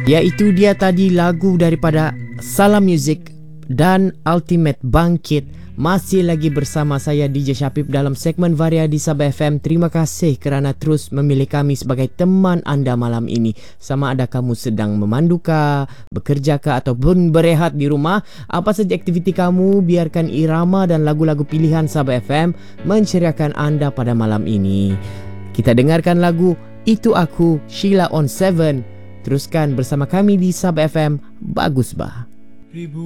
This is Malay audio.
Iaitu dia tadi lagu daripada Salam Music dan Ultimate Bangkit. Masih lagi bersama saya DJ Syapib dalam segmen Varia di Sabah FM. Terima kasih kerana terus memilih kami sebagai teman anda malam ini. Sama ada kamu sedang memandukah, bekerjakah ataupun berehat di rumah, apa saja aktiviti kamu, biarkan irama dan lagu-lagu pilihan Sabah FM menceriakan anda pada malam ini. Kita dengarkan lagu Itu Aku, Sheila on 7. Teruskan bersama kami di Sabah FM. Bagus bah.